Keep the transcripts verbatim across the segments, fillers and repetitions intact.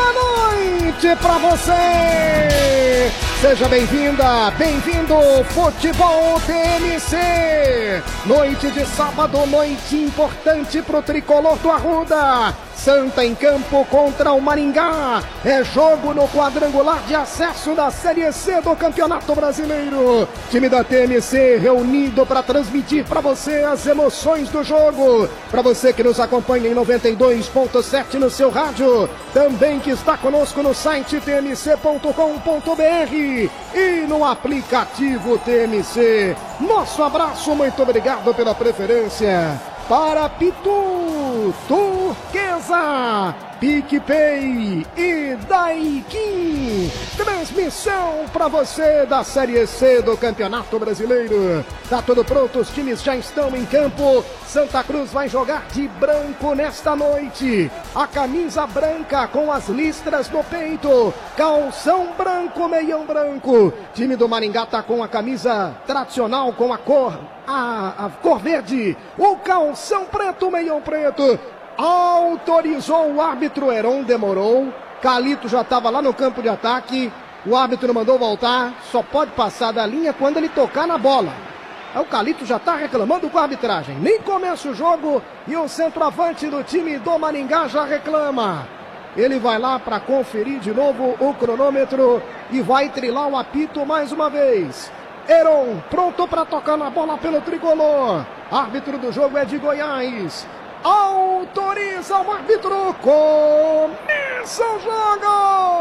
boa noite pra você! Seja bem-vinda, bem-vindo Futebol T M C! Noite de sábado, noite importante pro tricolor do Arruda. Santa em campo contra o Maringá. É jogo no quadrangular de acesso da Série C do Campeonato Brasileiro. Time da T M C reunido para transmitir para você as emoções do jogo. Para você que nos acompanha em noventa e dois ponto sete no seu rádio. Também que está conosco no site t m c ponto com ponto b r e no aplicativo T M C. Nosso abraço, muito obrigado pela preferência. Para Pitu, Turquesa, PicPay e Daikin. Transmissão para você da Série C do Campeonato Brasileiro. Tá tudo pronto, os times já estão em campo. Santa Cruz vai jogar de branco nesta noite. A camisa branca com as listras no peito. Calção branco, meião branco. Time do Maringá tá com a camisa tradicional com a cor, a, a cor verde. O calção preto, meião preto. Autorizou o árbitro, Heron demorou. Calito já estava lá no campo de ataque. O árbitro mandou voltar. Só pode passar da linha quando ele tocar na bola. Aí o Calito já está reclamando com a arbitragem. Nem começa o jogo e o centroavante do time do Maringá já reclama. Ele vai lá para conferir de novo o cronômetro e vai trilar o apito mais uma vez. Heron pronto para tocar na bola pelo tricolor. Árbitro do jogo é de Goiás. Autoriza o árbitro. Começa o jogo.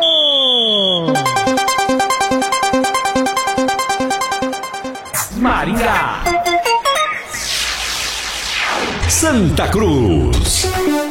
Maringá, Santa Cruz.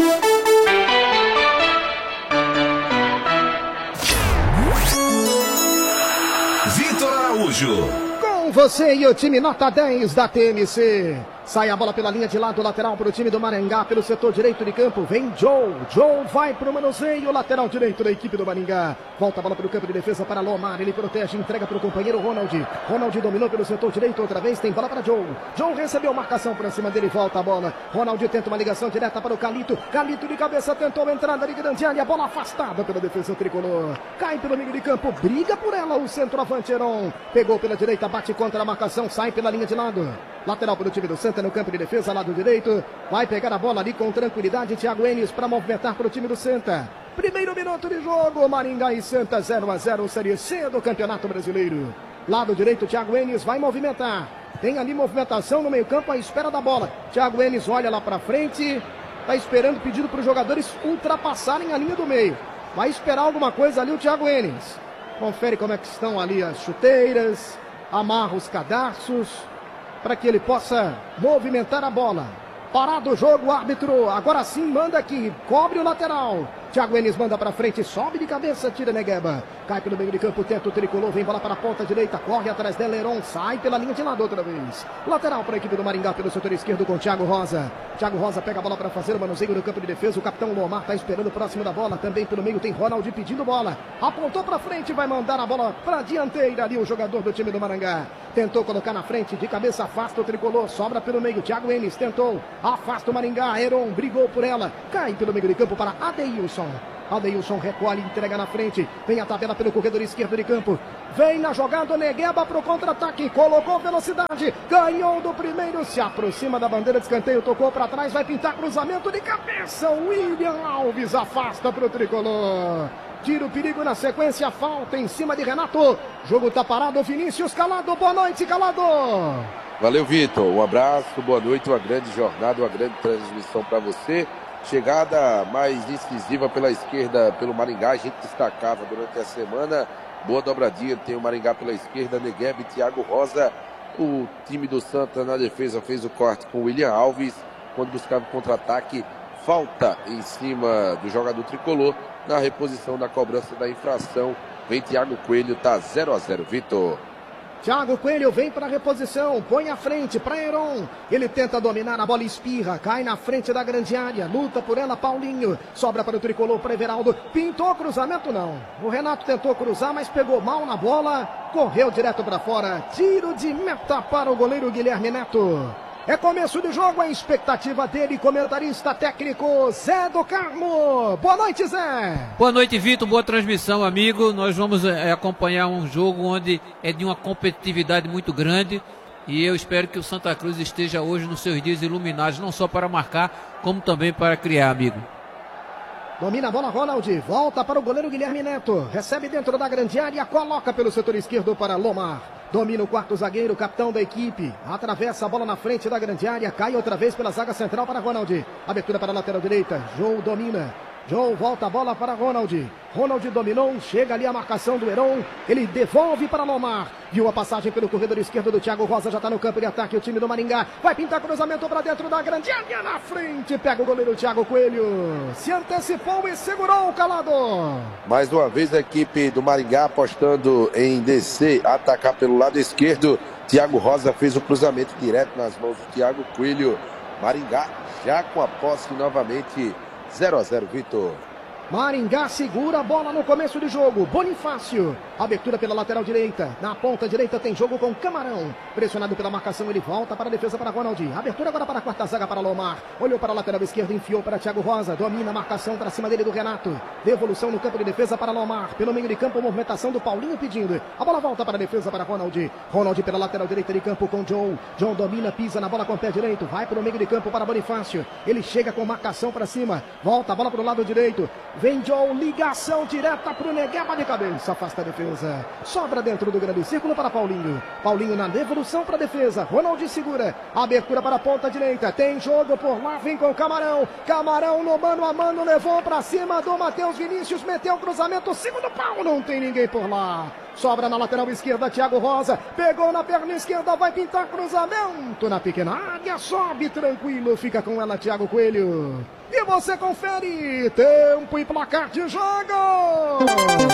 Vitor Araújo. Com você e o time nota dez da T M C. Sai a bola pela linha de lado, lateral para o time do Maringá, pelo setor direito de campo. Vem Joe. Joe vai para o manuseio, lateral direito da equipe do Maringá. Volta a bola para o campo de defesa para Lomar. Ele protege, entrega para o companheiro Ronald. Ronald dominou pelo setor direito outra vez. Tem bola para Joe. Joe recebeu marcação por cima dele, volta a bola. Ronald tenta uma ligação direta para o Calito. Calito de cabeça tentou a entrada de grande área. Bola afastada pela defesa tricolor. Cai pelo meio de campo, briga por ela o centroavante Heron. Pegou pela direita, bate contra a marcação, sai pela linha de lado. Lateral para o time do Santa no campo de defesa, lado direito. Vai pegar a bola ali com tranquilidade. Thiago Enes para movimentar para o time do Santa. Primeiro minuto de jogo. Maringá e Santa zero a zero. Série C do Campeonato Brasileiro. Lado direito, Thiago Enes vai movimentar. Tem ali movimentação no meio campo à espera da bola. Thiago Enes olha lá para frente. Está esperando pedido para os jogadores ultrapassarem a linha do meio. Vai esperar alguma coisa ali o Thiago Enes. Confere como é que estão ali as chuteiras. Amarra os cadarços para que ele possa movimentar a bola. Parado o jogo, o árbitro agora sim manda aqui, cobre o lateral. Thiago Enes manda para frente, sobe de cabeça, tira Negueba. Cai pelo meio de campo, tenta o tricolor, vem bola para a ponta direita, corre atrás dela, Heron, sai pela linha de lado outra vez. Lateral para a equipe do Maringá pelo setor esquerdo com Thiago Rosa. Thiago Rosa pega a bola para fazer o manuseio no campo de defesa. O capitão Lomar está esperando próximo da bola. Também pelo meio tem Ronald pedindo bola. Apontou para frente, vai mandar a bola para a dianteira ali o jogador do time do Maringá. Tentou colocar na frente, de cabeça afasta o tricolor, sobra pelo meio. Thiago Enes tentou, afasta o Maringá. Heron brigou por ela, cai pelo meio de campo para Adeilson. Adeilson recolhe, entrega na frente. Vem a tabela pelo corredor esquerdo de campo. Vem na jogada, Negueba para o contra-ataque. Colocou velocidade, ganhou do primeiro. Se aproxima da bandeira de escanteio, tocou para trás, vai pintar cruzamento de cabeça. William Alves afasta para o tricolor. Tira o perigo na sequência, falta em cima de Renato. Jogo tá parado, Vinícius Calado. Boa noite, Calado. Valeu, Vitor. Um abraço, boa noite, uma grande jornada, uma grande transmissão para você. Chegada mais decisiva pela esquerda, pelo Maringá, a gente destacava durante a semana. Boa dobradinha, tem o Maringá pela esquerda, Negueba e Thiago Rosa. O time do Santa na defesa fez o corte com o William Alves, quando buscava o contra-ataque. Falta em cima do jogador tricolor, na reposição da cobrança da infração. Vem Thiago Coelho, tá zero a zero, Vitor. Thiago Coelho vem para a reposição, põe à frente para Heron. Ele tenta dominar, a bola espirra, cai na frente da grande área, luta por ela Paulinho. Sobra para o tricolor, para Everaldo. Pintou cruzamento, não. O Renato tentou cruzar, mas pegou mal na bola. Correu direto para fora. Tiro de meta para o goleiro Guilherme Neto. É começo de jogo, a expectativa dele, comentarista técnico Zé do Carmo. Boa noite, Zé. Boa noite, Vitor. Boa transmissão, amigo. Nós vamos é, acompanhar um jogo onde é de uma competitividade muito grande. E eu espero que o Santa Cruz esteja hoje nos seus dias iluminados, não só para marcar, como também para criar, amigo. Domina a bola, Ronald. Volta para o goleiro Guilherme Neto. Recebe dentro da grande área, coloca pelo setor esquerdo para Lomar. Domina o quarto zagueiro, capitão da equipe. Atravessa a bola na frente da grande área. Cai outra vez pela zaga central para Ronald. Abertura para a lateral direita. João domina. João volta a bola para Ronald. Ronald dominou, chega ali a marcação do Heron. Ele devolve para Lomar. Viu a passagem pelo corredor esquerdo do Thiago Rosa. Já está no campo de ataque o time do Maringá. Vai pintar cruzamento para dentro da grande área. Na frente, pega o goleiro Thiago Coelho. Se antecipou e segurou o calado. Mais uma vez a equipe do Maringá apostando em descer, atacar pelo lado esquerdo. Thiago Rosa fez o cruzamento direto nas mãos do Thiago Coelho. Maringá já com a posse novamente. zero a zero, Vitor. Maringá segura a bola no começo de jogo. Bonifácio. Abertura pela lateral direita. Na ponta direita tem jogo com Camarão. Pressionado pela marcação, ele volta para a defesa para Ronald. Abertura agora para a quarta zaga para Lomar. Olhou para a lateral esquerda, enfiou para Thiago Rosa. Domina a marcação para cima dele do Renato. Devolução no campo de defesa para Lomar. Pelo meio de campo, movimentação do Paulinho pedindo. A bola volta para a defesa para Ronald. Ronald pela lateral direita de campo com John. John domina, pisa na bola com o pé direito. Vai para o meio de campo para Bonifácio. Ele chega com marcação para cima. Volta a bola para o lado direito. Vem John, ligação direta para o Negueba de cabeça. Afasta a defesa. Sobra dentro do grande círculo para Paulinho. Paulinho na devolução para a defesa. Ronald segura. Abertura para a ponta direita. Tem jogo por lá. Vem com o Camarão. Camarão no mano a mano. Levou para cima do Matheus Vinícius. Meteu o cruzamento. Segundo pau. Não tem ninguém por lá. Sobra na lateral esquerda. Thiago Rosa. Pegou na perna esquerda. Vai pintar cruzamento na pequena área. Sobe tranquilo. Fica com ela Thiago Coelho. E você confere. Tempo e placar de jogo.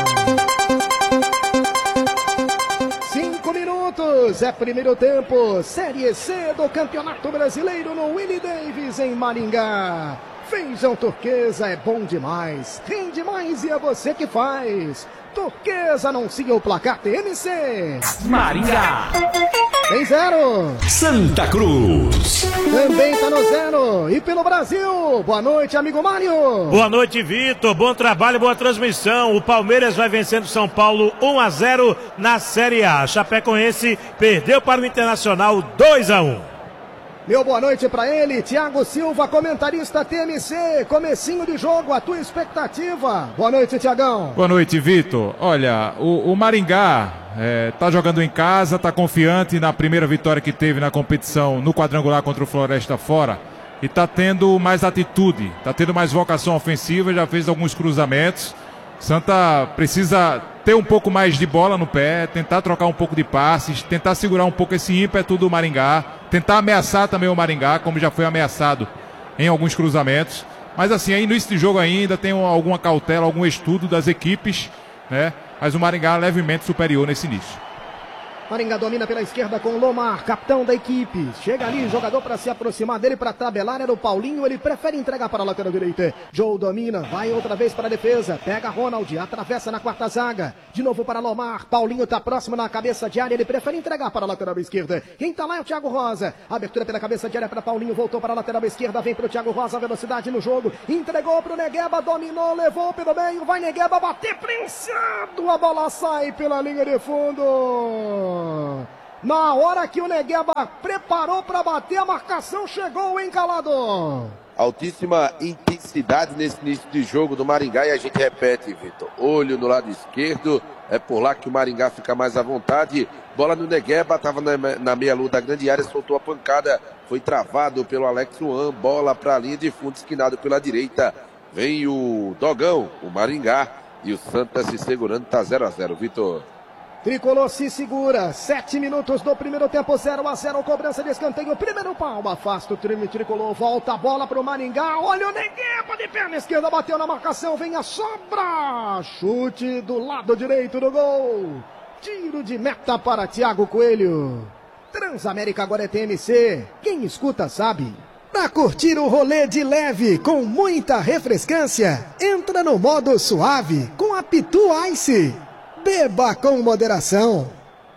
Cinco minutos, é primeiro tempo, Série C do Campeonato Brasileiro no Willie Davis em Maringá. Feijão turquesa é bom demais, rende mais e é você que faz. Turquesa anuncia o placar T M C. Maringá Tem zero. Santa Cruz Também tá no zero. E pelo Brasil, boa noite, amigo Mário. Boa noite, Vitor. Bom trabalho, boa transmissão. O Palmeiras vai vencendo São Paulo um a zero na Série A. Chapecoense perdeu para o Internacional dois a um. Meu boa noite para ele, Thiago Silva, comentarista T M C, comecinho de jogo, a tua expectativa. Boa noite, Thiagão. Boa noite, Vitor. Olha, o, o Maringá é, tá jogando em casa, tá confiante na primeira vitória que teve na competição no quadrangular contra o Floresta fora e tá tendo mais atitude, tá tendo mais vocação ofensiva, já fez alguns cruzamentos. Santa precisa ter um pouco mais de bola no pé, tentar trocar um pouco de passes, tentar segurar um pouco esse ímpeto do Maringá, tentar ameaçar também o Maringá, como já foi ameaçado em alguns cruzamentos. Mas assim, aí no início de jogo ainda tem alguma cautela, algum estudo das equipes, né? Mas o Maringá é levemente superior nesse início. Maringá domina pela esquerda com Lomar, capitão da equipe. Chega ali, jogador para se aproximar dele, para tabelar, era o Paulinho. Ele prefere entregar para a lateral direita. Joe domina, vai outra vez para a defesa. Pega Ronald, atravessa na quarta zaga. De novo para Lomar. Paulinho está próximo na cabeça de área. Ele prefere entregar para a lateral esquerda. Quem está lá é o Thiago Rosa. Abertura pela cabeça de área para Paulinho. Voltou para a lateral esquerda. Vem para o Thiago Rosa. Velocidade no jogo. Entregou para o Negueba. Dominou, levou pelo meio. Vai Negueba bater prensado. A bola sai pela linha de fundo. Na hora que o Negueba preparou para bater, a marcação chegou o encalado. Altíssima intensidade nesse início de jogo do Maringá e a gente repete, Vitor. Olho no lado esquerdo, é por lá que o Maringá fica mais à vontade. Bola no Negueba, estava na, na meia-lua da grande área, soltou a pancada. Foi travado pelo Alex Luan, bola para a linha de fundo, esquinado pela direita. Vem o Dogão, o Maringá, e o Santa se segurando, tá zero a zero, Vitor. Tricolor se segura, sete minutos do primeiro tempo, zero a zero, cobrança de escanteio, primeiro pau, afasta o time tricolor, volta a bola pro Maringá, olha o Negueba de perna esquerda, bateu na marcação, vem a sobra, chute do lado direito do gol, tiro de meta para Thiago Coelho. Transamérica agora é T M C, quem escuta sabe. Pra curtir o rolê de leve, com muita refrescância, entra no modo suave, com a Pitu Ice. Beba com moderação.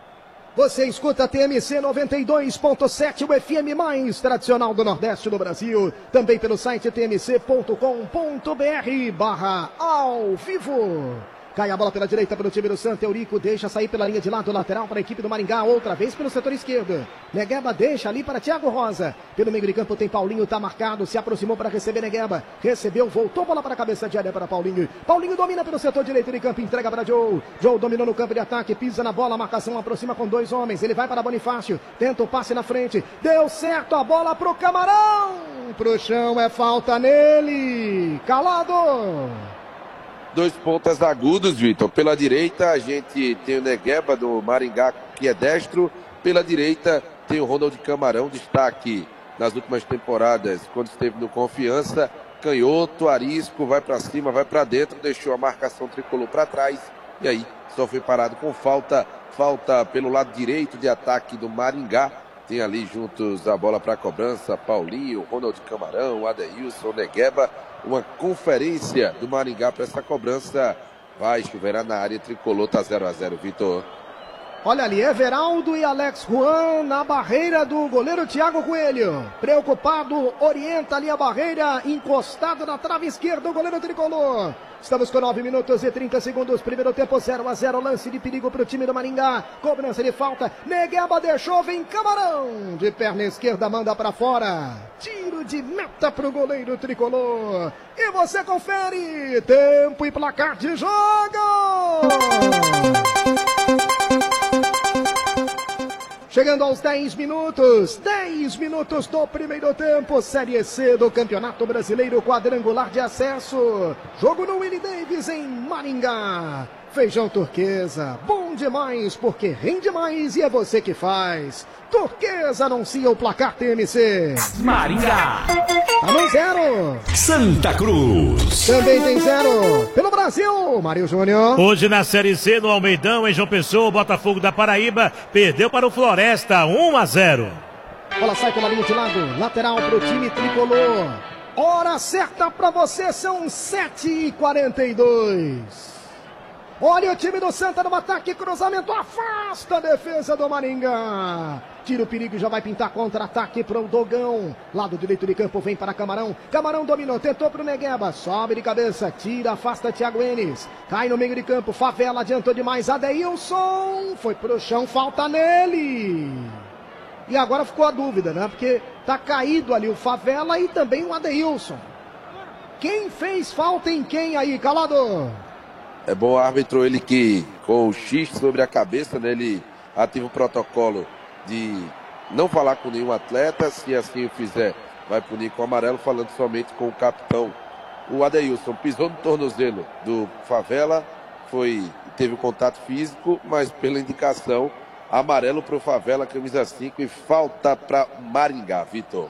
Você escuta T M C noventa e dois ponto sete, o F M mais tradicional do Nordeste do Brasil. Também pelo site t m c ponto com ponto b r barra ao vivo. Cai a bola pela direita para o time do Santa. Eurico deixa sair pela linha de lado lateral para a equipe do Maringá. Outra vez pelo setor esquerdo. Negueba deixa ali para Thiago Rosa. Pelo meio de campo tem Paulinho, tá marcado. Se aproximou para receber Negueba. Recebeu, voltou bola para a cabeça de área para Paulinho. Paulinho domina pelo setor direito de campo. Entrega para Joe. Joe dominou no campo de ataque. Pisa na bola. A marcação aproxima com dois homens. Ele vai para Bonifácio. Tenta o passe na frente. Deu certo a bola para o Camarão. Pro chão, é falta nele. Calado. Dois pontas agudos, Vitor. Pela direita, a gente tem o Negueba do Maringá, que é destro. Pela direita, tem o Ronald Camarão, destaque nas últimas temporadas, quando esteve no Confiança. Canhoto, arisco, vai para cima, vai para dentro, deixou a marcação tricolor para trás. E aí, só foi parado com falta. Falta pelo lado direito de ataque do Maringá. Tem ali juntos a bola para cobrança, Paulinho, Ronald Camarão, Adeilson, Negueba. Uma conferência do Maringá para essa cobrança. Vai chover na área tricolor, tá zero a zero, Vitor. Olha ali, Everaldo e Alex Juan na barreira do goleiro Thiago Coelho. Preocupado, orienta ali a barreira, encostado na trave esquerda o goleiro tricolor. Estamos com nove minutos e trinta segundos, primeiro tempo zero a zero, lance de perigo para o time do Maringá. Cobrança de falta, Negueba deixou, vem Camarão. De perna esquerda, manda para fora. Tiro de meta para o goleiro tricolor. E você confere, tempo e placar de jogo. Chegando aos dez minutos, dez minutos do primeiro tempo, Série C do Campeonato Brasileiro, quadrangular de acesso. Jogo no Willie Davis em Maringá. Feijão Turquesa, bom demais porque rende mais e é você que faz. Turquesa anuncia o placar T M C. Maringá. Tá no zero. Santa Cruz. Também tem zero. Pelo Brasil, Mário Júnior. Hoje na Série C, no Almeidão, em João Pessoa, o Botafogo da Paraíba perdeu para o Floresta, um a zero. Bola sai pela linha de lado, lateral para o time tricolor. Hora certa para você, são sete e quarenta e dois. Olha o time do Santa no ataque, cruzamento, afasta a defesa do Maringá. Tira o perigo, já vai pintar contra-ataque para o Dogão. Lado direito de campo, vem para Camarão. Camarão dominou, tentou para o Negueba. Sobe de cabeça, tira, afasta Thiago Enes. Cai no meio de campo, Favela adiantou demais. Adeilson foi pro chão, falta nele. E agora ficou a dúvida, né? Porque tá caído ali o Favela e também o Adeilson. Quem fez falta em quem aí, Calado? É bom o árbitro, ele que com o X sobre a cabeça, né, ele ativa o protocolo de não falar com nenhum atleta. Se assim o fizer, vai punir com o amarelo, falando somente com o capitão. O Adeilson pisou no tornozelo do Favela, foi, teve um contato físico, mas pela indicação, amarelo para o Favela, camisa cinco, e falta para Maringá, Vitor.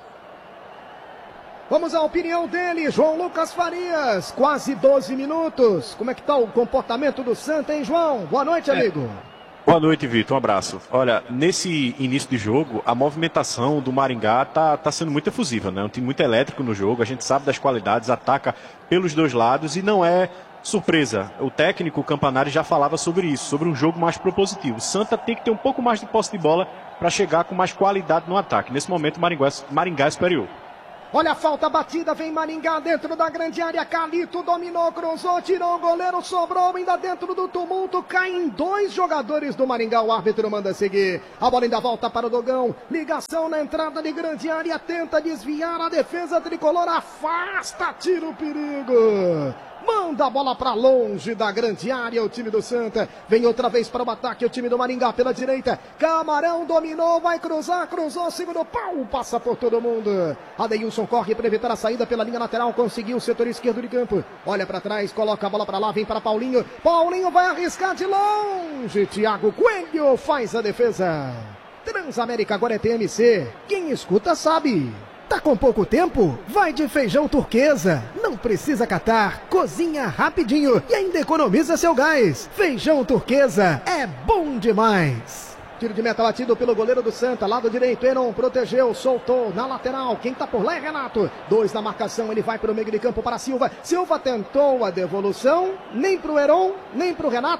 Vamos à opinião dele, João Lucas Farias, quase doze minutos. Como é que tá o comportamento do Santa, hein, João? Boa noite, é. amigo. Boa noite, Vitor. Um abraço. Olha, nesse início de jogo, a movimentação do Maringá tá, tá sendo muito efusiva, né? Um time muito elétrico no jogo, a gente sabe das qualidades, ataca pelos dois lados e não é surpresa. O técnico, o Campanari, já falava sobre isso, sobre um jogo mais propositivo. O Santa tem que ter um pouco mais de posse de bola para chegar com mais qualidade no ataque. Nesse momento, o Maringá, Maringá é superior. Olha a falta batida, vem Maringá dentro da grande área, Calito dominou, cruzou, tirou o goleiro, sobrou ainda dentro do tumulto, caem dois jogadores do Maringá, o árbitro manda seguir, a bola ainda volta para o Dogão, ligação na entrada de grande área, tenta desviar a defesa tricolor, afasta, tira o perigo. Manda a bola para longe da grande área, o time do Santa. Vem outra vez para o ataque, o time do Maringá pela direita. Camarão dominou, vai cruzar, cruzou, segundo pau, passa por todo mundo. Adeilson corre para evitar a saída pela linha lateral, conseguiu o setor esquerdo de campo. Olha para trás, coloca a bola para lá, vem para Paulinho. Paulinho vai arriscar de longe. Thiago Coelho faz a defesa. Transamérica agora é T M C. Quem escuta sabe. Tá com pouco tempo? Vai de Feijão Turquesa. Não precisa catar, cozinha rapidinho e ainda economiza seu gás. Feijão Turquesa é bom demais. Tiro de meta batido pelo goleiro do Santa, lado direito, Heron protegeu, soltou na lateral, quem tá por lá é Renato. Dois na marcação, ele vai pro meio de campo para Silva. Silva tentou a devolução, nem pro Heron, nem pro Renato.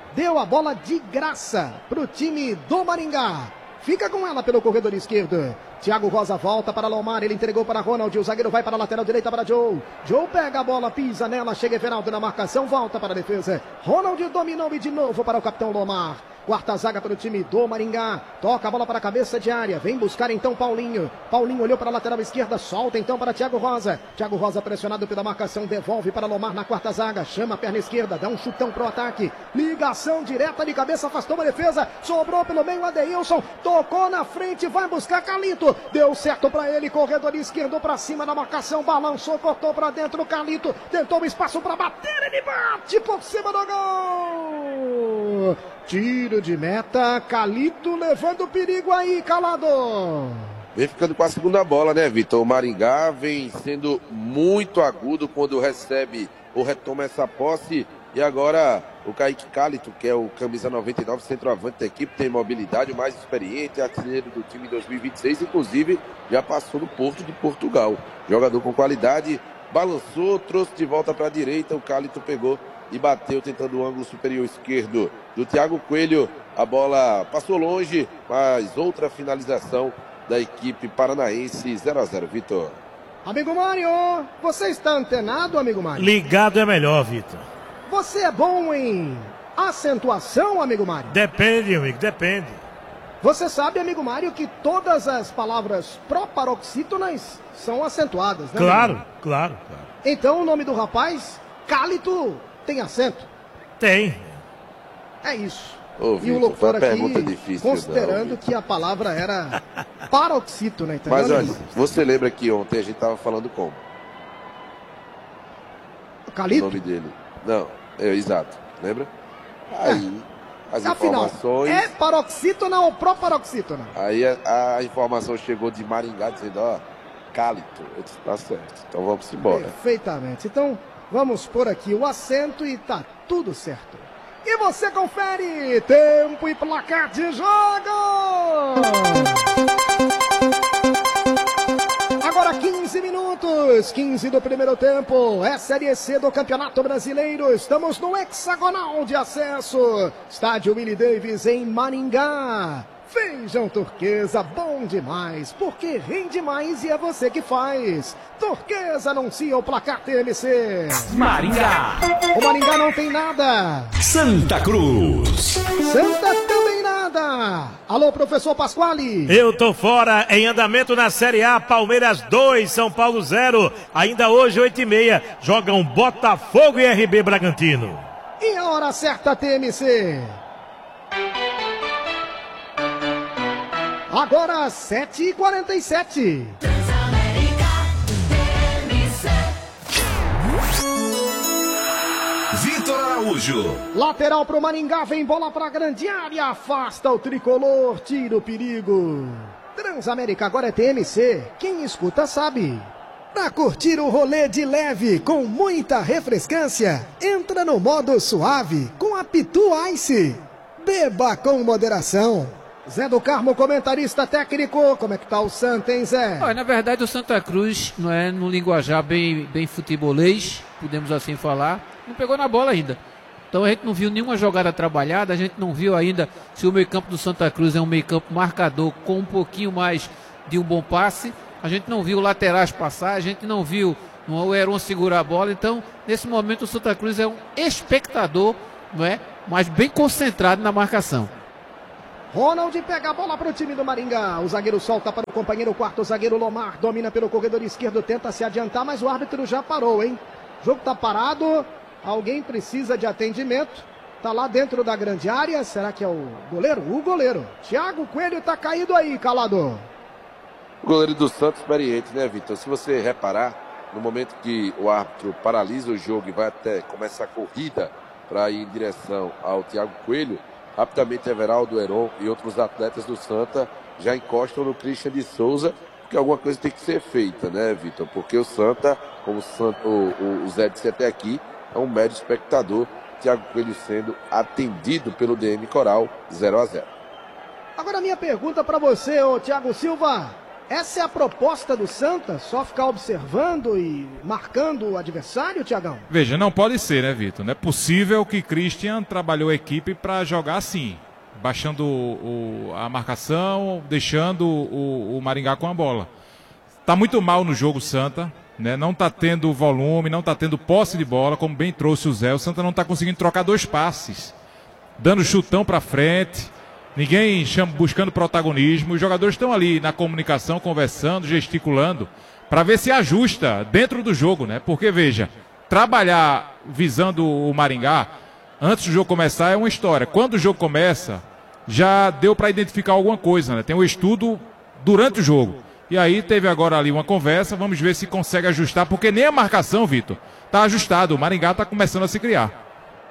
deu a bola de graça para o time do Maringá. Fica com ela pelo corredor esquerdo. Thiago Rosa volta para Lomar, ele entregou para Ronald, o zagueiro vai para a lateral direita para Joe. Joe pega a bola, pisa nela, chega Everaldo na marcação, volta para a defesa. Ronald dominou e de novo para o capitão Lomar. Quarta zaga para o time do Maringá. Toca a bola para a cabeça de área. Vem buscar então Paulinho. Paulinho olhou para a lateral esquerda. Solta então para Thiago Rosa. Thiago Rosa pressionado pela marcação. Devolve para Lomar na quarta zaga. Chama a perna esquerda. Dá um chutão pro ataque. Ligação direta de cabeça. Afastou uma defesa. Sobrou pelo meio Adeilson. Tocou na frente. Vai buscar Calito. Deu certo para ele. Corredor esquerdo para cima da marcação. Balançou. Cortou para dentro. Calito tentou um espaço para bater. Ele bate por cima do gol. Tiro de meta, Calito levando perigo aí, Calado. Vem ficando com a segunda bola, né, Vitor? O Maringá vem sendo muito agudo quando recebe ou retoma essa posse. E agora o Kaique Calito, que é o camisa noventa e nove, centroavante da equipe, tem mobilidade, o mais experiente, artilheiro do time em dois mil e vinte e seis, inclusive já passou no Porto de Portugal. Jogador com qualidade, balançou, trouxe de volta para a direita, o Calito pegou e bateu tentando o ângulo superior esquerdo do Thiago Coelho. A bola passou longe, mas outra finalização da equipe paranaense. Zero a zero, Vitor. Amigo Mário, você está antenado, amigo Mário? Ligado é melhor, Vitor. Você é bom em acentuação, amigo Mário? Depende, amigo, depende. Você sabe, amigo Mário, que todas as palavras proparoxítonas são acentuadas, né? Claro, claro, claro. Então o nome do rapaz, Calito, tem acento? Tem. É isso. Ô, e Victor, o locutor aqui, difícil, considerando não, que a palavra era paroxítona, entendeu? Mas olha, você lembra que ontem a gente estava falando como? Calito? O nome dele. Não, é, exato. Lembra? Aí, é. as Afinal, informações... é paroxítona ou proparoxítona? Aí a, a informação chegou de Maringá dizendo, ó, Calito. Eu disse, tá certo. Então vamos embora. Perfeitamente. Então, vamos pôr aqui o acento e tá tudo certo. E você confere tempo e placar de jogo! Agora quinze minutos, quinze do primeiro tempo, é Série C do Campeonato Brasileiro, estamos no hexagonal de acesso, estádio Willie Davis em Maringá. Feijão Turquesa, bom demais, porque rende mais e é você que faz. Turquesa anuncia o placar T M C. Maringá. O Maringá não tem nada. Santa Cruz. Santa também nada. Alô, professor Pasquale. Eu tô fora, em andamento na Série A, Palmeiras dois, São Paulo zero. Ainda hoje, oito e meia, jogam Botafogo e R B Bragantino. E a hora certa, T M C. Agora, sete e quarenta e sete. Vitor Araújo. Lateral pro Maringá, vem bola pra grande área, afasta o tricolor, tira o perigo. Transamérica agora é T M C, quem escuta sabe. Pra curtir o rolê de leve, com muita refrescância, entra no modo suave, com a Pitu Ice. Beba com moderação. Zé do Carmo, comentarista técnico, como é que tá o Santa, hein, Zé? Olha, na verdade o Santa Cruz, não é, no linguajar bem, bem futebolês, podemos assim falar, não pegou na bola ainda. Então a gente não viu nenhuma jogada trabalhada, a gente não viu ainda se o meio-campo do Santa Cruz é um meio-campo marcador com um pouquinho mais de um bom passe. A gente não viu laterais passar, a gente não viu o Heron segurar a bola. Então, nesse momento o Santa Cruz é um espectador, não é, mas bem concentrado na marcação. Ronald pega a bola para o time do Maringá. O zagueiro solta para o companheiro, o quarto zagueiro Lomar. Domina pelo corredor esquerdo, tenta se adiantar, mas o árbitro já parou, hein? O jogo tá parado. Alguém precisa de atendimento. Tá lá dentro da grande área. Será que é o goleiro? O goleiro. Thiago Coelho tá caído aí, calado. O goleiro do Santos experiente, né, Vitor? Se você reparar, no momento que o árbitro paralisa o jogo e vai até começar a corrida para ir em direção ao Thiago Coelho, rapidamente Everaldo, Heron e outros atletas do Santa já encostam no Christian de Souza, porque alguma coisa tem que ser feita, né, Vitor? Porque o Santa, como o, Santa, o, o, o Zé disse até aqui, é um mero espectador. Thiago Coelho sendo atendido pelo D M Coral, zero a zero. Agora minha pergunta para você, ô Thiago Silva. Essa é a proposta do Santa? Só ficar observando e marcando o adversário, Tiagão? Veja, não pode ser, né, Vitor? Não é possível que Christian trabalhou a equipe para jogar assim, baixando o, o, a marcação, deixando o, o Maringá com a bola. Está muito mal no jogo Santa, né? Não está tendo volume, não está tendo posse de bola, como bem trouxe o Zé. O Santa não está conseguindo trocar dois passes, dando chutão para frente. Ninguém chama, buscando protagonismo. Os jogadores estão ali na comunicação, conversando, gesticulando, para ver se ajusta dentro do jogo, né? Porque, veja, trabalhar visando o Maringá antes do jogo começar é uma história. Quando o jogo começa, já deu para identificar alguma coisa, né? Tem um estudo durante o jogo. E aí teve agora ali uma conversa, vamos ver se consegue ajustar, porque nem a marcação, Vitor, está ajustado. O Maringá está começando a se criar.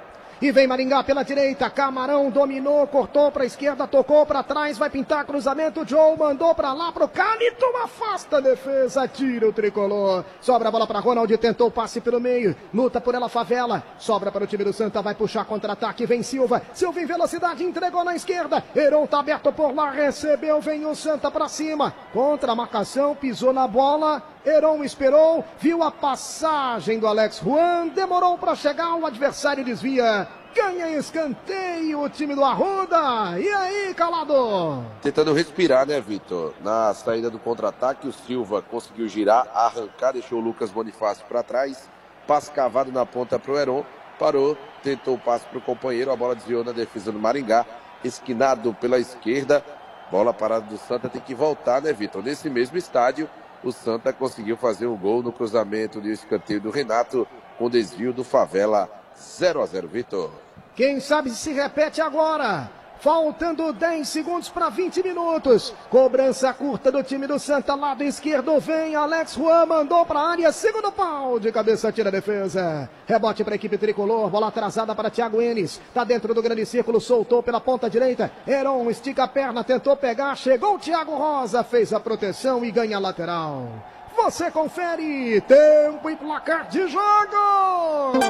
E vem Maringá pela direita, Camarão dominou, cortou para a esquerda, tocou para trás, vai pintar cruzamento, Joe mandou para lá pro Calito, afasta a defesa, tira o tricolor. Sobra a bola para Ronald, tentou o passe pelo meio, luta por ela Favela, sobra para o time do Santa, vai puxar contra-ataque, vem Silva, Silva em velocidade, entregou na esquerda, Heron tá aberto por lá, recebeu, vem o Santa para cima, contra a marcação, pisou na bola, Heron esperou, viu a passagem do Alex Juan, demorou para chegar, o adversário desvia, ganha escanteio o time do Arruda. E aí, Calado? Tentando respirar, né, Vitor? Na saída do contra-ataque, o Silva conseguiu girar, arrancar, deixou o Lucas Bonifácio para trás, passe cavado na ponta para o Heron, parou, tentou o passe para o companheiro, a bola desviou na defesa do Maringá, esquinado pela esquerda, bola parada do Santa, tem que voltar, né, Vitor? Nesse mesmo estádio, o Santa conseguiu fazer um gol no cruzamento de escanteio do Renato, com desvio do Favela. zero a zero, Vitor. Quem sabe se repete agora. Faltando dez segundos para vinte minutos. Cobrança curta do time do Santa, lado esquerdo. Vem Alex Juan, mandou para a área. Segundo pau, de cabeça tira a defesa. Rebote para a equipe tricolor. Bola atrasada para Thiago Enes. Tá dentro do grande círculo, soltou pela ponta direita. Heron estica a perna, tentou pegar. Chegou o Thiago Rosa, fez a proteção e ganha a lateral. Você confere. Tempo e placar de jogo.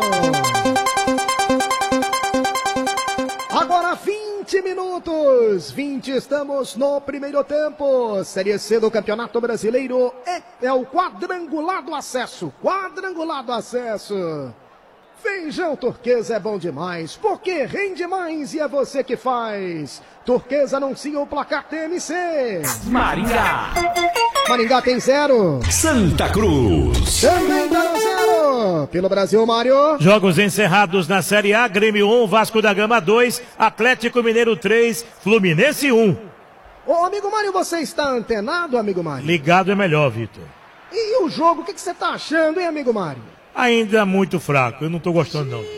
Agora vinte minutos, vinte, estamos no primeiro tempo, Série C do Campeonato Brasileiro, é, é o quadrangular do acesso, quadrangular do acesso. Feijão Turquesa é bom demais, porque rende mais e é você que faz. Turquesa anuncia o placar T M C. Maringá. Maringá tem zero. Santa Cruz. Também dá zero. Pelo Brasil, Mário. Jogos encerrados na Série A, Grêmio um, Vasco da Gama dois, Atlético Mineiro três, Fluminense um. Ô, amigo Mário, você está antenado, amigo Mário? Ligado é melhor, Vitor. E o jogo, o que, que você está achando, hein, amigo Mário? Ainda muito fraco, eu não tô gostando não.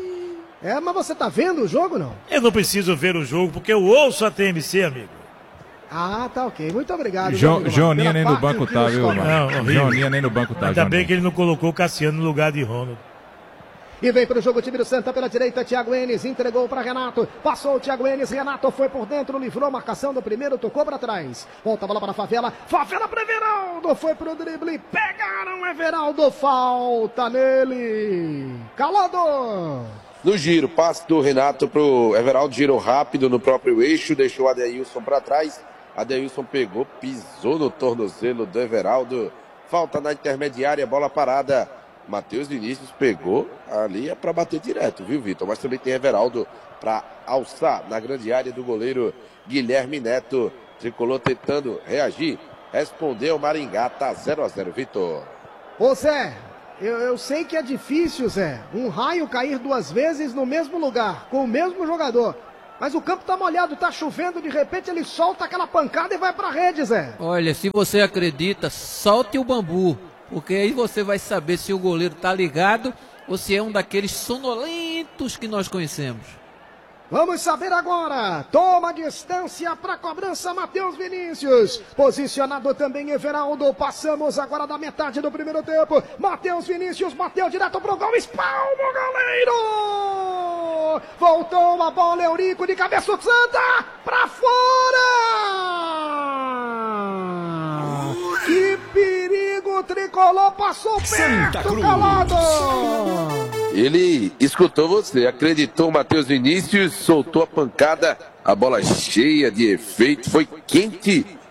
É, mas você tá vendo o jogo, não? Eu não preciso ver o jogo, porque eu ouço a T M C, amigo. Ah, tá ok. Muito obrigado. Jo, Joninha nem no banco tá, viu, mano? Não, Joninha nem no banco tá, Ainda Joninha. bem que ele não colocou o Cassiano no lugar de Ronald. E vem para o jogo o time do Santa pela direita, Thiago Enes entregou para Renato, passou o Thiago Enes, Renato foi por dentro, livrou a marcação do primeiro, tocou para trás, volta a bola para a Favela, Favela para Everaldo, foi pro drible, pegaram Everaldo, falta nele, Calado. No giro, passe do Renato pro Everaldo, girou rápido no próprio eixo, deixou o Adeilson para trás, Adeilson pegou, pisou no tornozelo do Everaldo, falta na intermediária, bola parada. Matheus Vinícius pegou, ali é para bater direto, viu, Vitor? Mas também tem Everaldo para alçar na grande área do goleiro Guilherme Neto. Tricolor tentando reagir, respondeu Maringá, tá zero a zero, Vitor. Ô Zé, eu, eu sei que é difícil, Zé, um raio cair duas vezes no mesmo lugar, com o mesmo jogador. Mas o campo tá molhado, tá chovendo, de repente ele solta aquela pancada e vai pra rede, Zé. Olha, se você acredita, solte o bambu. Porque aí você vai saber se o goleiro tá ligado ou se é um daqueles sonolentos que nós conhecemos. Vamos saber agora. Toma distância para cobrança Matheus Vinícius. Posicionado também Everaldo. Passamos agora da metade do primeiro tempo. Matheus Vinícius bateu direto pro gol. Espalma o goleiro. Voltou a bola, Eurico de cabeça o Santa. Pra fora. Que perigo, o tricolor passou perto, Calado. Ele escutou você, acreditou o Matheus Vinícius, soltou a pancada, a bola cheia de efeito, foi quente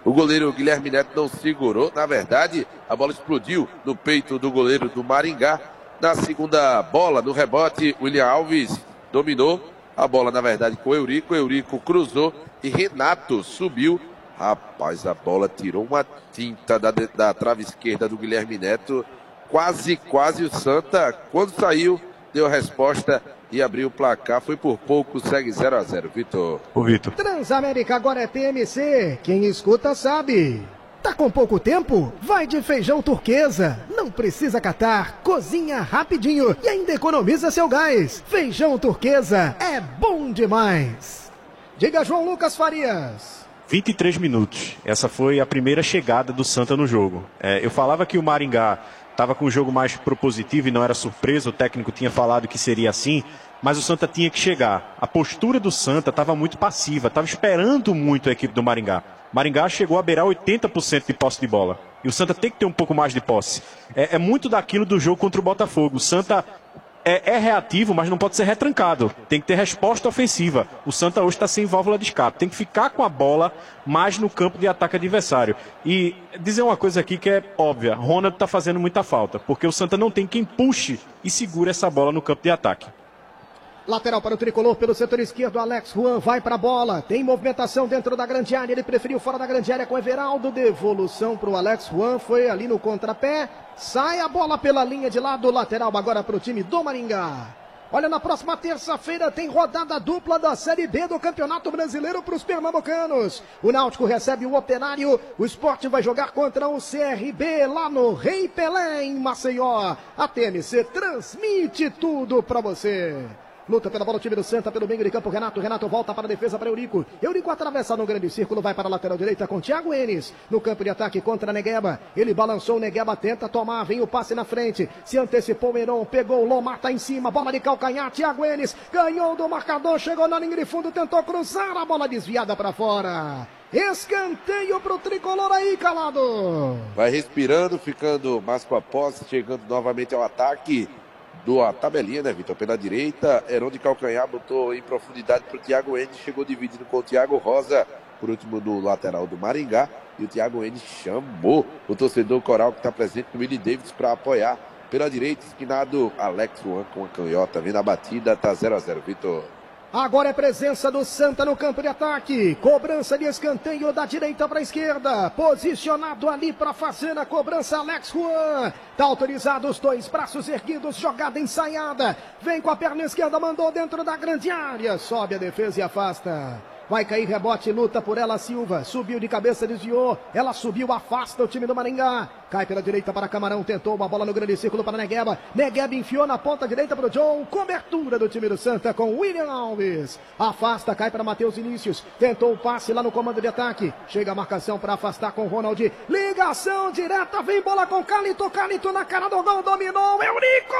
O goleiro Guilherme Neto não segurou. Na verdade, a bola explodiu no peito do goleiro do Maringá. Na segunda bola, no rebote, William Alves dominou a bola, na verdade, com o Eurico. O Eurico cruzou e Renato subiu. Rapaz, a bola tirou uma tinta da, da trave esquerda do Guilherme Neto. Quase, quase o Santa, quando saiu, deu a resposta e abriu o placar. Foi por pouco, segue zero a zero, Vitor. O Vitor. Transamérica agora é T M C. Quem escuta sabe. Tá com pouco tempo? Vai de feijão turquesa. Não precisa catar, cozinha rapidinho e ainda economiza seu gás. Feijão turquesa é bom demais. Diga, João Lucas Farias. vinte e três minutos. Essa foi a primeira chegada do Santa no jogo. É, eu falava que o Maringá estava com um jogo mais propositivo e não era surpresa. O técnico tinha falado que seria assim, mas o Santa tinha que chegar. A postura do Santa estava muito passiva, estava esperando muito a equipe do Maringá. Maringá chegou a beirar oitenta por cento de posse de bola. E o Santa tem que ter um pouco mais de posse. É, é muito daquilo do jogo contra o Botafogo. O Santa é, é reativo, mas não pode ser retrancado. Tem que ter resposta ofensiva. O Santa hoje está sem válvula de escape. Tem que ficar com a bola mais no campo de ataque adversário. E dizer uma coisa aqui que é óbvia. Ronald está fazendo muita falta. Porque o Santa não tem quem puxe e segure essa bola no campo de ataque. Lateral para o tricolor pelo setor esquerdo, Alex Juan vai para a bola, tem movimentação dentro da grande área, ele preferiu fora da grande área com Everaldo, devolução para o Alex Juan, foi ali no contrapé, sai a bola pela linha de lado, lateral agora para o time do Maringá. Olha, na próxima terça-feira tem rodada dupla da Série B do Campeonato Brasileiro para os pernambucanos. O Náutico recebe o Operário, o Sport vai jogar contra o C R B lá no Rei Pelé em Maceió. A T M C transmite tudo para você. Luta pela bola o time do Santa, pelo meio de campo, Renato, Renato volta para a defesa para Eurico, Eurico atravessa no grande círculo, vai para a lateral direita com Thiago Enes, no campo de ataque contra Negueba, ele balançou, Negueba tenta tomar, vem o passe na frente, se antecipou o Heron, pegou o Lomar, tá em cima, bola de calcanhar, Thiago Enes, ganhou do marcador, chegou na linha de fundo, tentou cruzar, a bola desviada para fora. Escanteio pro tricolor aí, Calado. Vai respirando, ficando mais com a posse, chegando novamente ao ataque. Do a tabelinha, né, Vitor? Pela direita, Heron de calcanhar, botou em profundidade para o Thiago Enes, chegou dividindo com o Thiago Rosa, por último no lateral do Maringá, e o Thiago Enes chamou o torcedor coral que está presente no Willie Davis para apoiar. Pela direita, esquinado, Alex Juan com a canhota, vem na batida, tá zero a zero, Vitor. Agora é presença do Santa no campo de ataque. Cobrança de escanteio da direita para a esquerda. Posicionado ali para fazer a cobrança, Alex Juan. Tá autorizado, os dois braços erguidos, jogada ensaiada. Vem com a perna esquerda, mandou dentro da grande área. Sobe a defesa e afasta. Vai cair rebote, luta por ela Silva, subiu de cabeça, desviou, ela subiu, afasta o time do Maringá, cai pela direita para Camarão, tentou uma bola no grande círculo para Negueba, Negueba enfiou na ponta direita para o John, cobertura do time do Santa com William Alves, afasta, cai para Matheus Inícios, tentou o passe lá no comando de ataque, chega a marcação para afastar com Ronald, ligação direta, vem bola com Calito, Calito na cara do gol, dominou, Eurico!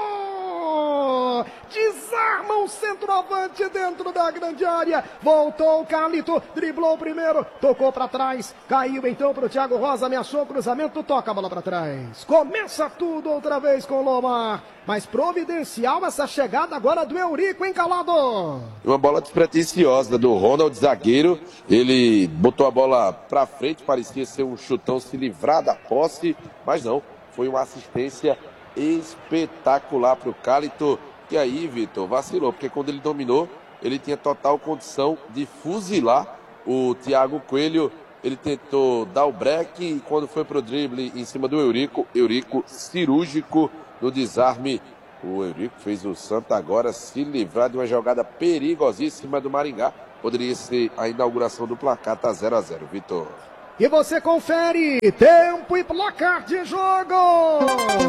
Desarma o centroavante dentro da grande área, voltou o Calito, driblou o primeiro, tocou para trás, caiu então para o Thiago Rosa, ameaçou o cruzamento, toca a bola para trás, começa tudo outra vez com o Lomar, mas providencial essa chegada agora do Eurico, hein, Calado? Uma bola despretensiosa do Ronald, zagueiro, ele botou a bola para frente, parecia ser um chutão, se livrar da posse, mas não, foi uma assistência espetacular para o Calito, que aí, Vitor, vacilou, porque quando ele dominou, ele tinha total condição de fuzilar o Thiago Coelho, ele tentou dar o break e quando foi pro drible em cima do Eurico, Eurico cirúrgico no desarme, o Eurico fez o Santa agora se livrar de uma jogada perigosíssima do Maringá, poderia ser a inauguração do placar, tá zero a zero, Vitor. E você confere tempo e placar de jogo.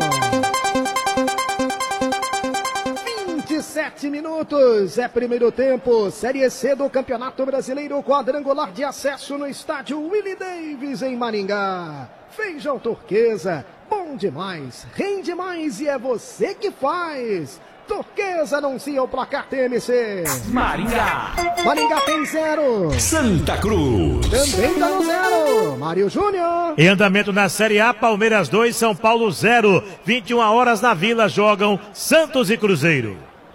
vinte e sete minutos, é primeiro tempo, Série C do Campeonato Brasileiro, quadrangular de acesso no estádio Willie Davis em Maringá. Feijão turquesa, bom demais, rende mais e é você que faz. Turquesa anuncia o placar T M C. Maringá. Maringá tem zero. Santa Cruz. Também tá no zero. Mário Júnior. Em andamento na Série A, Palmeiras dois, São Paulo zero. vinte e uma horas na Vila jogam Santos e Cruzeiro.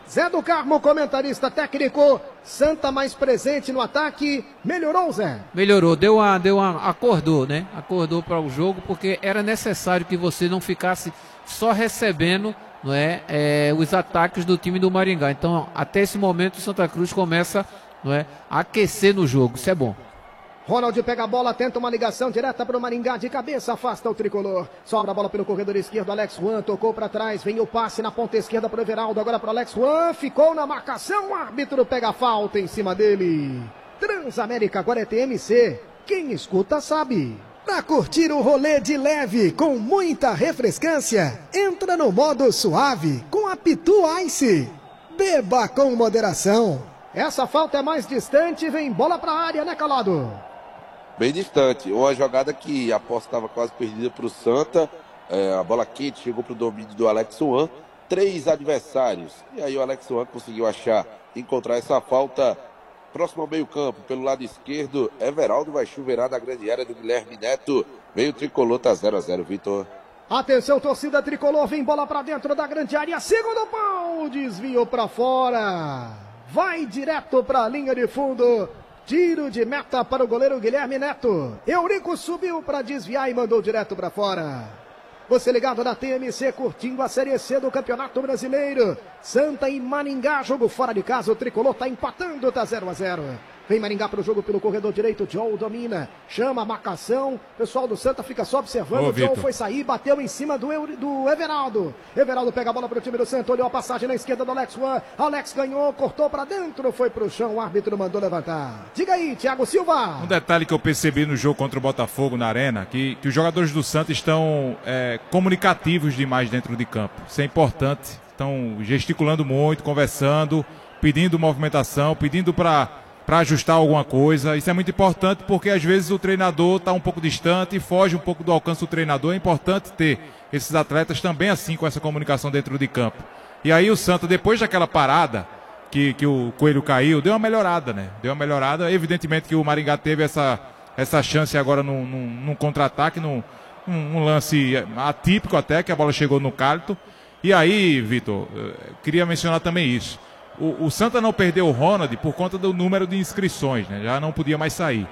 Zé do Carmo, comentarista técnico. Santa mais presente no ataque. Melhorou, Zé? Melhorou, deu uma, deu uma, acordou, né? Acordou para o jogo, porque era necessário que você não ficasse só recebendo, não é, é, os ataques do time do Maringá. Então, até esse momento, o Santa Cruz começa, não é, a aquecer no jogo. Isso é bom. Ronald pega a bola, tenta uma ligação direta para o Maringá, de cabeça, afasta o tricolor. Sobra a bola pelo corredor esquerdo, Alex Juan tocou para trás, vem o passe na ponta esquerda para o Everaldo, agora para o Alex Juan, ficou na marcação, o árbitro pega a falta em cima dele. Transamérica, agora é T M C, quem escuta sabe. Para curtir o rolê de leve, com muita refrescância, entra no modo suave, com a Pitu Ice. Beba com moderação. Essa falta é mais distante, vem bola para a área, né, Calado? Bem distante, uma jogada que a posse estava quase perdida para o Santa, é, a bola quente chegou para o domínio do Alex Juan, três adversários, e aí o Alex Juan conseguiu achar, encontrar essa falta próximo ao meio campo, pelo lado esquerdo, Everaldo vai chuveirar na grande área do Guilherme Neto, veio o tricolor, tá zero a zero, Vitor. Atenção, torcida tricolor, vem bola para dentro da grande área, segundo pau, desvio para fora, vai direto para a linha de fundo. Tiro de meta para o goleiro Guilherme Neto. Eurico subiu para desviar e mandou direto para fora. Você ligado na T M C, curtindo a Série C do Campeonato Brasileiro. Santa e Maringá, jogo fora de casa. O tricolor está empatando, tá zero a zero. Vem Maringá para o jogo pelo corredor direito. Joe domina, chama a marcação. O pessoal do Santa fica só observando. Ô, o Joe Vitor. foi sair, bateu em cima do, Eu- do Everaldo. Everaldo pega a bola para o time do Santa. Olhou a passagem na esquerda do Alex Juan. Alex ganhou, cortou para dentro, foi para o chão. O árbitro mandou levantar. Diga aí, Thiago Silva. Um detalhe que eu percebi no jogo contra o Botafogo na Arena, que, que os jogadores do Santa estão é, comunicativos demais dentro de campo. Isso é importante. Estão gesticulando muito, conversando, pedindo movimentação, pedindo para para ajustar alguma coisa. Isso é muito importante porque às vezes o treinador está um pouco distante e foge um pouco do alcance do treinador. É importante ter esses atletas também assim com essa comunicação dentro de campo. E aí o Santa, depois daquela parada que, que o Coelho caiu, deu uma melhorada, né? Deu uma melhorada. Evidentemente que o Maringá teve essa, essa chance agora num, num, num contra-ataque, num um, um lance atípico até, que a bola chegou no Cálito. E aí, Vitor, eu queria mencionar também isso. O, o Santa não perdeu o Ronald por conta do número de inscrições, né? Já não podia mais sair.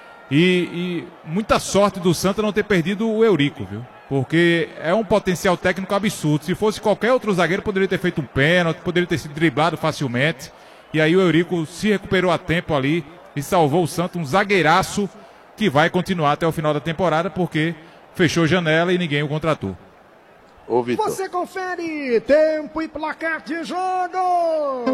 E, e muita sorte do Santa não ter perdido o Eurico, viu? Porque é um potencial técnico absurdo. Se fosse qualquer outro zagueiro, poderia ter feito um pênalti, poderia ter sido driblado facilmente. E aí o Eurico se recuperou a tempo ali e salvou o Santa, um zagueiraço que vai continuar até o final da temporada, porque fechou janela e ninguém o contratou. Ô, Vitor. Você confere tempo e placar de jogo.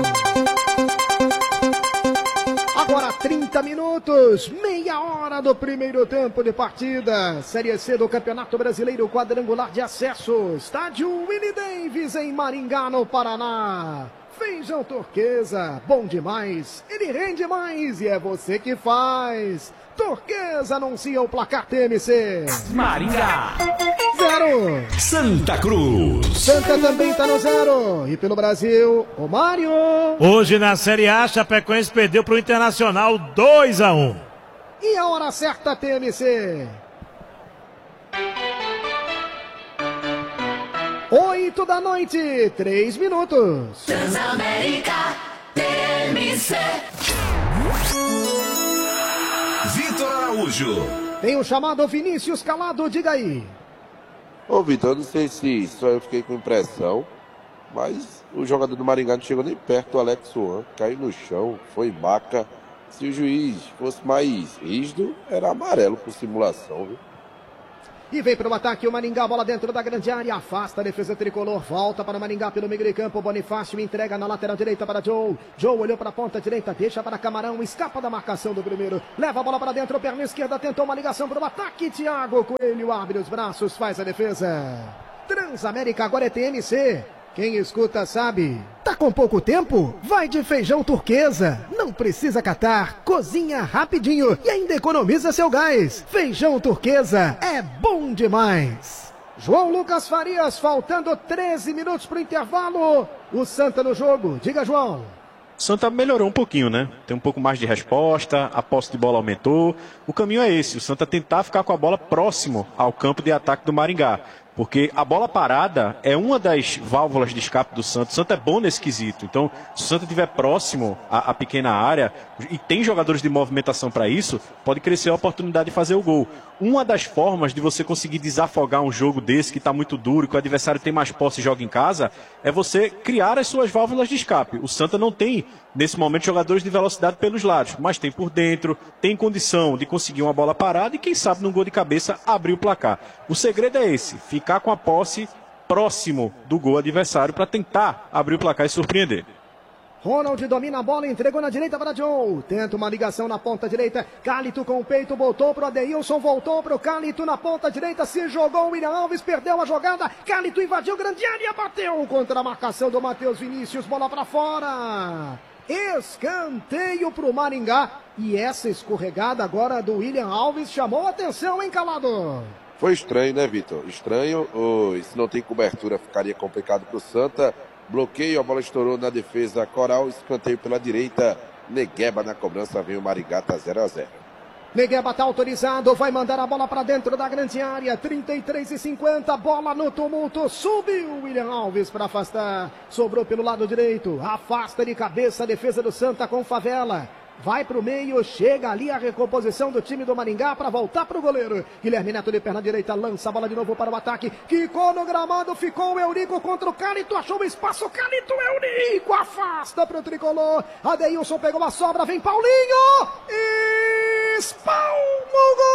Agora trinta minutos, meia hora do primeiro tempo de partida. Série C do Campeonato Brasileiro, quadrangular de acesso. Estádio Willie Davis em Maringá, no Paraná. Feijão Turquesa, bom demais, ele rende mais e é você que faz. Turquesa anuncia o placar T M C. Maringá, Zero. Santa Cruz. Santa também tá no zero. E pelo Brasil, o Mário. Hoje na Série A, Chapecoense perdeu para o Internacional dois a um. E a hora certa, T M C. Oito da noite, três minutos. Transamérica, T M C. Vitor Araújo. Tem o chamado Vinícius Calado, diga aí. Ô, Vitor, eu não sei se só eu fiquei com impressão, mas o jogador do Maringá não chegou nem perto do Alex Juan, caiu no chão, foi maca. Se o juiz fosse mais rígido, era amarelo por simulação, viu? E vem para o ataque o Maringá, bola dentro da grande área, afasta a defesa tricolor, volta para o Maringá pelo meio de campo, Bonifácio entrega na lateral direita para Joe, Joe olhou para a ponta direita, deixa para Camarão, escapa da marcação do primeiro, leva a bola para dentro, perna esquerda, tentou uma ligação para o ataque, Thiago Coelho abre os braços, faz a defesa. Transamérica agora é T M C. Quem escuta sabe. Tá com pouco tempo? Vai de Feijão Turquesa. Não precisa catar, cozinha rapidinho e ainda economiza seu gás. Feijão Turquesa é bom demais. João Lucas Farias, faltando treze minutos pro intervalo. O Santa no jogo. Diga, João. Santa melhorou um pouquinho, né? Tem um pouco mais de resposta, a posse de bola aumentou. O caminho é esse, o Santa tentar ficar com a bola próximo ao campo de ataque do Maringá. Porque a bola parada é uma das válvulas de escape do Santa. O Santa é bom nesse quesito. Então, se o Santa estiver próximo à, à pequena área e tem jogadores de movimentação para isso, pode crescer a oportunidade de fazer o gol. Uma das formas de você conseguir desafogar um jogo desse que está muito duro, que o adversário tem mais posse e joga em casa, é você criar as suas válvulas de escape. O Santa não tem, nesse momento, jogadores de velocidade pelos lados, mas tem por dentro, tem condição de conseguir uma bola parada e, quem sabe, num gol de cabeça, abrir o placar. O segredo é esse, ficar com a posse próximo do gol adversário para tentar abrir o placar e surpreender. Ronald domina a bola, entregou na direita para Joe. Tenta uma ligação na ponta direita. Cálito com o peito, voltou para o Adeilson, voltou para o Cálito na ponta direita. Se jogou o William Alves, perdeu a jogada. Cálito invadiu grande área, bateu contra a marcação do Matheus Vinícius. Bola para fora. Escanteio para o Maringá. E essa escorregada agora do William Alves chamou a atenção, hein, Calado? Foi estranho, né, Vitor? Estranho. Oh, e se não tem cobertura, ficaria complicado para o Santa. Bloqueio, a bola estourou na defesa Coral, escanteio pela direita, Negueba na cobrança, vem o Maringá, tá zero a zero. Negueba tá autorizado, vai mandar a bola para dentro da grande área, trinta e três e cinquenta, bola no tumulto, subiu William Alves para afastar, sobrou pelo lado direito, afasta de cabeça a defesa do Santa com Favela. Vai para o meio, chega ali a recomposição do time do Maringá para voltar para o goleiro. Guilherme Neto de perna direita, lança a bola de novo para o ataque. Quicou no gramado, ficou o Eurico contra o Cálito, achou o espaço, Cálito, Eurico, afasta para o tricolor. Adeilson pegou a sobra, vem Paulinho, espalma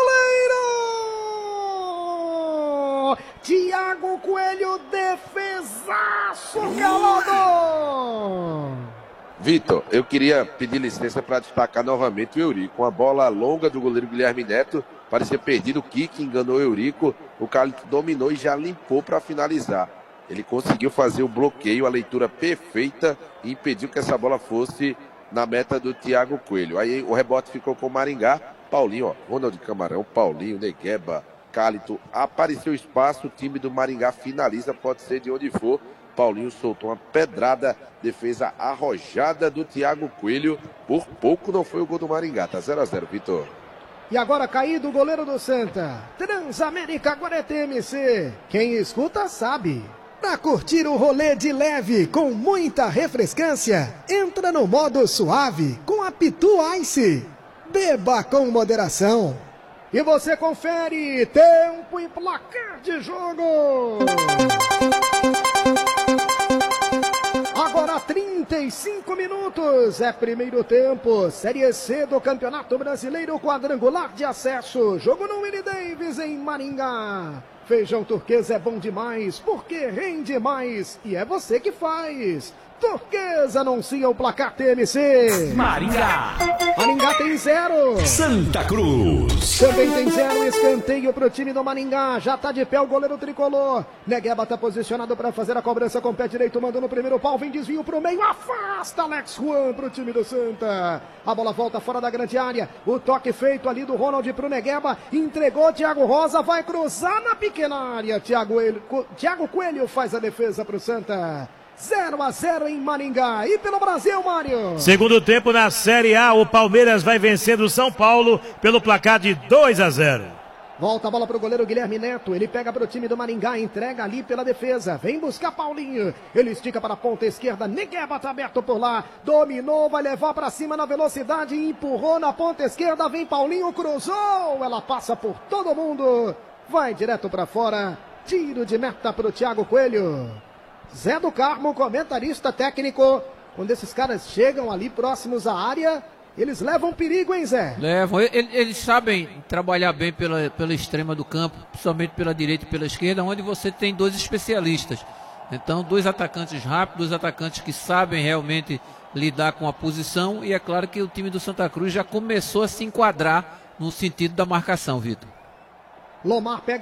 o goleiro. Thiago Coelho, defesaço, Calado. Vitor, eu queria pedir licença para destacar novamente o Eurico. Uma bola longa do goleiro Guilherme Neto, parecia perdido o kick, enganou o Eurico. O Cálito dominou e já limpou para finalizar. Ele conseguiu fazer o bloqueio, a leitura perfeita e impediu que essa bola fosse na meta do Thiago Coelho. Aí o rebote ficou com o Maringá. Paulinho, ó, Ronald Camarão, Paulinho, Negueba, Cálito. Apareceu espaço, o time do Maringá finaliza, pode ser de onde for. Paulinho soltou uma pedrada, defesa arrojada do Thiago Coelho. Por pouco não foi o gol do Maringá, tá zero a zero, Vitor. E agora caído o goleiro do Santa. Transamérica, agora é T M C. Quem escuta sabe. Pra curtir o rolê de leve com muita refrescância, entra no modo suave com a Pitu Ice. Beba com moderação. E você confere tempo e placar de jogo. Agora trinta e cinco minutos, é primeiro tempo, Série C do Campeonato Brasileiro, quadrangular de acesso, jogo no Willie Davis em Maringá. Feijão turquesa é bom demais, porque rende mais, e é você que faz. Turquesa anuncia o placar T M C. Maringá. Maringá tem zero. Santa Cruz. Também tem zero, escanteio pro time do Maringá. Já tá de pé o goleiro tricolor. Negueba tá posicionado para fazer a cobrança com o pé direito, mandou no primeiro pau, vem desvio pro meio, afasta Alex Juan pro time do Santa. A bola volta fora da grande área. O toque feito ali do Ronald pro Negueba. Entregou Thiago Rosa, vai cruzar na pequena área. Thiago, El... Thiago Coelho faz a defesa pro Santa. zero a zero em Maringá. E pelo Brasil, Mário. Segundo tempo na Série A, o Palmeiras vai vencendo o São Paulo pelo placar de dois a zero. Volta a bola para o goleiro Guilherme Neto. Ele pega para o time do Maringá, entrega ali pela defesa. Vem buscar Paulinho. Ele estica para a ponta esquerda. Negueba tá aberto por lá. Dominou, vai levar para cima na velocidade. Empurrou na ponta esquerda. Vem Paulinho, cruzou. Ela passa por todo mundo. Vai direto para fora. Tiro de meta para o Thiago Coelho. Zé do Carmo, comentarista técnico. Quando esses caras chegam ali próximos à área, eles levam perigo, hein, Zé? Levam. Eles, eles sabem trabalhar bem pela, pela extrema do campo, principalmente pela direita e pela esquerda, onde você tem dois especialistas. Então, dois atacantes rápidos, dois atacantes que sabem realmente lidar com a posição. E é claro que o time do Santa Cruz já começou a se enquadrar no sentido da marcação, Vitor. Lomar pega